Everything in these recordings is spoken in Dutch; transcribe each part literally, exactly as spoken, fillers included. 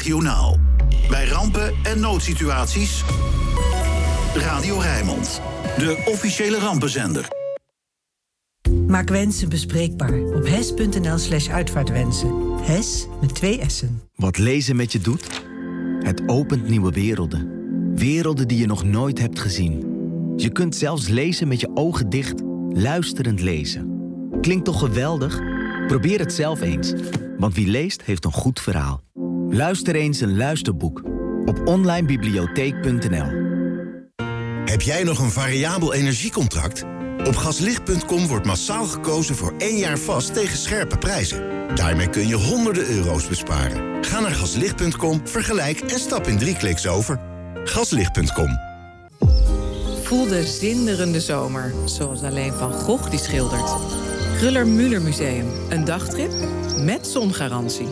regionaal. Bij rampen en noodsituaties, Radio Rijnmond. De officiële rampenzender. Maak wensen bespreekbaar op hes.nl slash uitvaartwensen. Hes met twee S'en. Wat lezen met je doet? Het opent nieuwe werelden. Werelden die je nog nooit hebt gezien. Je kunt zelfs lezen met je ogen dicht, luisterend lezen. Klinkt toch geweldig? Probeer het zelf eens. Want wie leest, heeft een goed verhaal. Luister eens een luisterboek op online bibliotheek punt n l. Heb jij nog een variabel energiecontract? Op gaslicht punt com wordt massaal gekozen voor één jaar vast tegen scherpe prijzen. Daarmee kun je honderden euro's besparen. Ga naar gaslicht punt com, vergelijk en stap in drie kliks over. gaslicht punt com. Voel de zinderende zomer, zoals alleen Van Gogh die schildert. Kruller-Müller Museum, een dagtrip met zongarantie.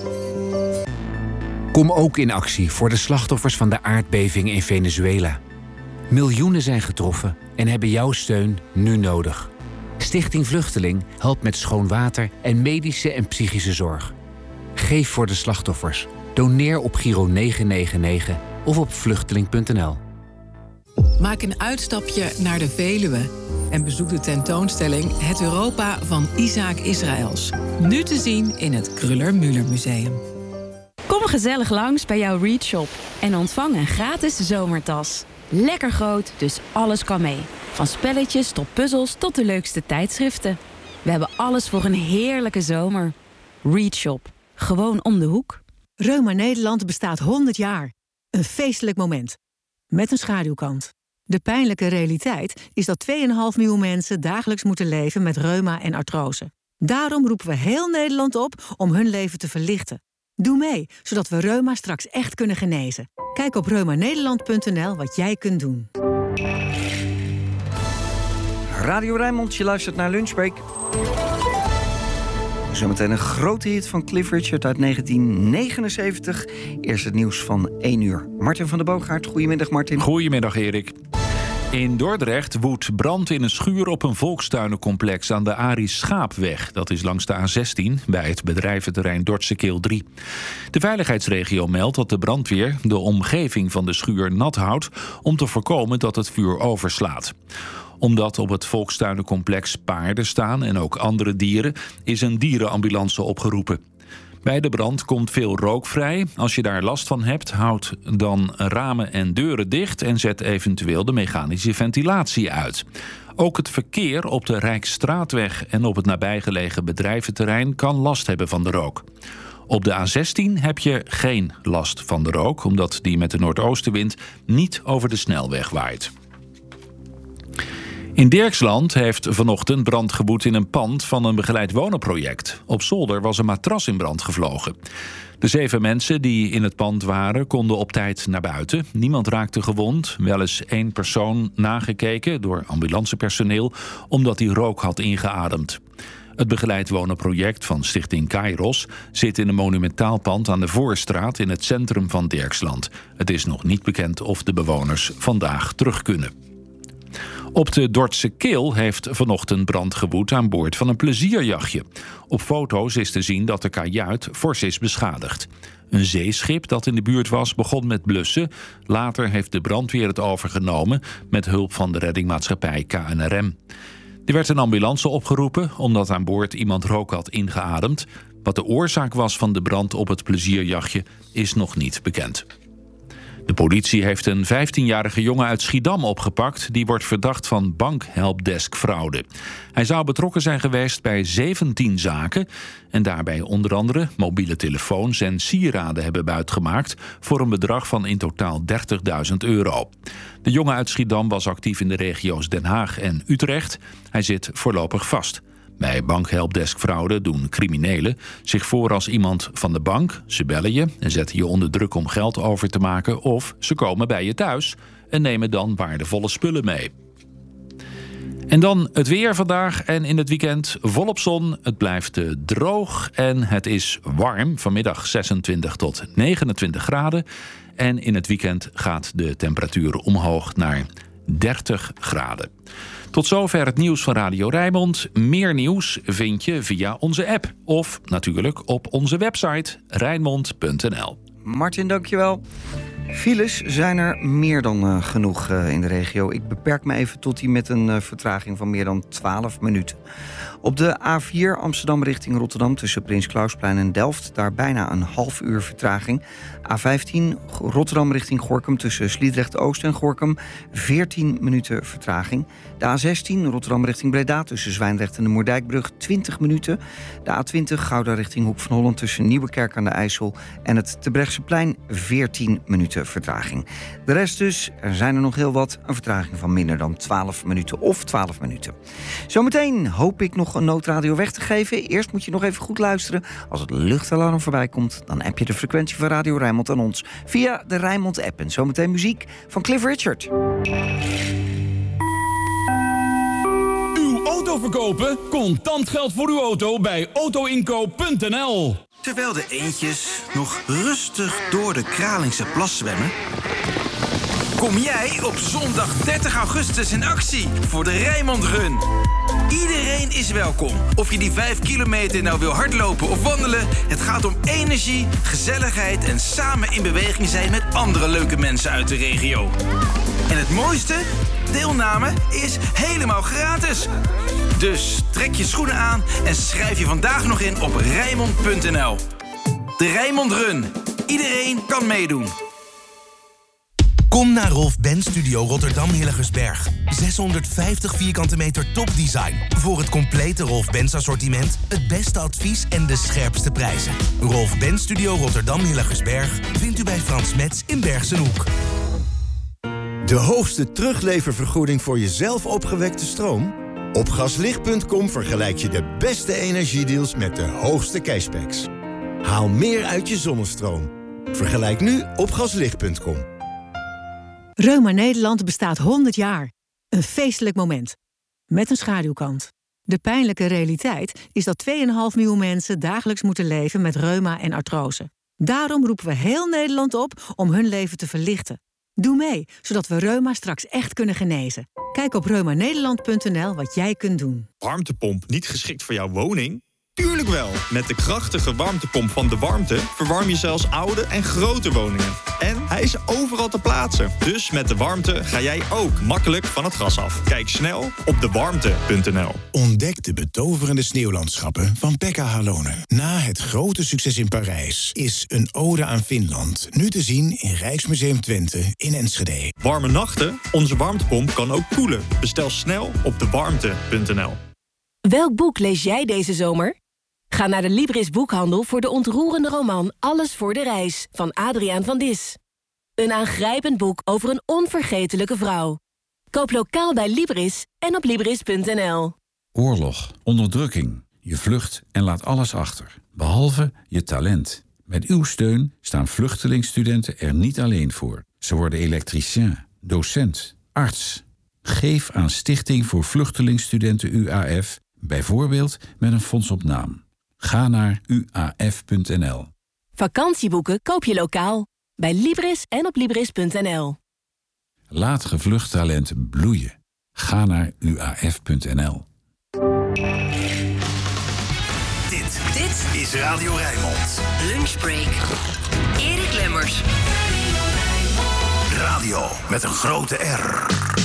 Kom ook in actie voor de slachtoffers van de aardbeving in Venezuela. Miljoenen zijn getroffen en hebben jouw steun nu nodig. Stichting Vluchteling helpt met schoon water en medische en psychische zorg. Geef voor de slachtoffers. Doneer op Giro negen negen negen of op vluchteling punt n l. Maak een uitstapje naar de Veluwe en bezoek de tentoonstelling Het Europa van Isaac Israëls. Nu te zien in het Kruller-Müller Museum. Kom gezellig langs bij jouw Readshop en ontvang een gratis zomertas. Lekker groot, dus alles kan mee. Van spelletjes tot puzzels tot de leukste tijdschriften. We hebben alles voor een heerlijke zomer. Readshop. Gewoon om de hoek. Reuma Nederland bestaat honderd jaar. Een feestelijk moment. Met een schaduwkant. De pijnlijke realiteit is dat twee komma vijf miljoen mensen dagelijks moeten leven met reuma en artrose. Daarom roepen we heel Nederland op om hun leven te verlichten. Doe mee, zodat we reuma straks echt kunnen genezen. Kijk op reuma nederland punt n l wat jij kunt doen. Radio Rijnmond, je luistert naar Lunchbreak. Zometeen een grote hit van Cliff Richard uit negentien negenenzeventig. Eerst het nieuws van één uur. Martin van der Boogaard, goedemiddag Martin. Goedemiddag Erik. In Dordrecht woedt brand in een schuur op een volkstuinencomplex aan de Arie Schaapweg. Dat is langs de A zestien bij het bedrijventerrein Dordtse Keel drie. De veiligheidsregio meldt dat de brandweer de omgeving van de schuur nat houdt om te voorkomen dat het vuur overslaat. Omdat op het volkstuinencomplex paarden staan en ook andere dieren, is een dierenambulance opgeroepen. Bij de brand komt veel rook vrij. Als je daar last van hebt, houd dan ramen en deuren dicht en zet eventueel de mechanische ventilatie uit. Ook het verkeer op de Rijksstraatweg en op het nabijgelegen bedrijventerrein kan last hebben van de rook. Op de A zestien heb je geen last van de rook, omdat die met de noordoostenwind niet over de snelweg waait. In Dirksland heeft vanochtend brand gewoed in een pand van een begeleid wonenproject. Op zolder was een matras in brand gevlogen. De zeven mensen die in het pand waren konden op tijd naar buiten. Niemand raakte gewond, wel eens één persoon nagekeken door ambulancepersoneel omdat hij rook had ingeademd. Het begeleid wonenproject van Stichting Kairos zit in een monumentaal pand aan de Voorstraat in het centrum van Dirksland. Het is nog niet bekend of de bewoners vandaag terug kunnen. Op de Dordtse Keel heeft vanochtend brand gewoed aan boord van een plezierjachtje. Op foto's is te zien dat de kajuit fors is beschadigd. Een zeeschip dat in de buurt was begon met blussen. Later heeft de brandweer het overgenomen met hulp van de reddingmaatschappij K N R M. Er werd een ambulance opgeroepen omdat aan boord iemand rook had ingeademd. Wat de oorzaak was van de brand op het plezierjachtje is nog niet bekend. De politie heeft een vijftienjarige jongen uit Schiedam opgepakt. Die wordt verdacht van bankhelpdesk-fraude. Hij zou betrokken zijn geweest bij zeventien zaken en daarbij onder andere mobiele telefoons en sieraden hebben buitgemaakt voor een bedrag van in totaal dertigduizend euro. De jongen uit Schiedam was actief in de regio's Den Haag en Utrecht. Hij zit voorlopig vast. Bij bankhelpdesk-fraude doen criminelen zich voor als iemand van de bank. Ze bellen je en zetten je onder druk om geld over te maken. Of ze komen bij je thuis en nemen dan waardevolle spullen mee. En dan het weer vandaag en in het weekend volop zon. Het blijft droog en het is warm. Vanmiddag zesentwintig tot negenentwintig graden. En in het weekend gaat de temperatuur omhoog naar dertig graden. Tot zover het nieuws van Radio Rijnmond. Meer nieuws vind je via onze app of natuurlijk op onze website rijnmond punt n l. Martin, dankjewel. Files zijn er meer dan uh, genoeg uh, in de regio. Ik beperk me even tot die met een uh, vertraging van meer dan twaalf minuten. Op de A vier Amsterdam richting Rotterdam tussen Prins Klausplein en Delft, daar bijna een half uur vertraging. A vijftien Rotterdam richting Gorinchem tussen Sliedrecht Oost en Gorinchem, veertien minuten vertraging. De A zestien Rotterdam richting Breda tussen Zwijndrecht en de Moerdijkbrug, twintig minuten. De A twintig Gouda richting Hoek van Holland tussen Nieuwekerk aan de IJssel en het Terbrechtseplein, veertien minuten vertraging. De rest dus, er zijn er nog heel wat, een vertraging van minder dan twaalf minuten of twaalf minuten. Zometeen hoop ik nog een noodradio weg te geven. Eerst moet je nog even goed luisteren. Als het luchtalarm voorbij komt, dan app je de frequentie van Radio Rijnmond aan ons via de Rijnmond-app. En zometeen muziek van Cliff Richard. Uw auto verkopen? Contant geld voor uw auto bij auto inkoop punt n l. Terwijl de eendjes nog rustig door de Kralingse plas zwemmen, kom jij op zondag dertig augustus in actie voor de Rijnmond Run. Iedereen is welkom. Of je die vijf kilometer nou wil hardlopen of wandelen, het gaat om energie, gezelligheid en samen in beweging zijn met andere leuke mensen uit de regio. En het mooiste? Deelname is helemaal gratis. Dus trek je schoenen aan en schrijf je vandaag nog in op Rijnmond punt n l. De Rijnmond Run. Iedereen kan meedoen. Kom naar Rolf Benz Studio Rotterdam Hillegersberg. zeshonderdvijftig vierkante meter topdesign. Voor het complete Rolf Benz assortiment, het beste advies en de scherpste prijzen. Rolf Benz Studio Rotterdam Hillegersberg vindt u bij Frans Metz in Bergsenhoek. De hoogste terugleververgoeding voor jezelf opgewekte stroom? Op gaslicht punt com vergelijk je de beste energiedeals met de hoogste cashbacks. Haal meer uit je zonnestroom. Vergelijk nu op gaslicht punt com. Reuma Nederland bestaat honderd jaar. Een feestelijk moment. Met een schaduwkant. De pijnlijke realiteit is dat twee komma vijf miljoen mensen dagelijks moeten leven met reuma en artrose. Daarom roepen we heel Nederland op om hun leven te verlichten. Doe mee, zodat we reuma straks echt kunnen genezen. Kijk op reuma nederland punt n l wat jij kunt doen. Warmtepomp niet geschikt voor jouw woning? Tuurlijk wel! Met de krachtige warmtepomp van De Warmte verwarm je zelfs oude en grote woningen. En hij is overal te plaatsen. Dus met De Warmte ga jij ook makkelijk van het gas af. Kijk snel op de warmte punt n l. Ontdek de betoverende sneeuwlandschappen van Pekka Halonen. Na het grote succes in Parijs is Een ode aan Finland nu te zien in Rijksmuseum Twente in Enschede. Warme nachten? Onze warmtepomp kan ook koelen. Bestel snel op de warmte punt n l. Welk boek lees jij deze zomer? Ga naar de Libris Boekhandel voor de ontroerende roman Alles voor de reis van Adriaan van Dis. Een aangrijpend boek over een onvergetelijke vrouw. Koop lokaal bij Libris en op libris punt n l. Oorlog, onderdrukking. Je vlucht en laat alles achter, behalve je talent. Met uw steun staan vluchtelingstudenten er niet alleen voor. Ze worden elektricien, docent, arts. Geef aan Stichting voor Vluchtelingstudenten U A F, bijvoorbeeld met een fonds op naam. Ga naar u a f punt n l. Vakantieboeken koop je lokaal. Bij Libris en op libris punt n l. Laat gevlucht talent bloeien. Ga naar u a f punt n l. Dit, dit is Radio Rijnmond. Lunchbreak. Erik Lemmers. Radio met een grote R.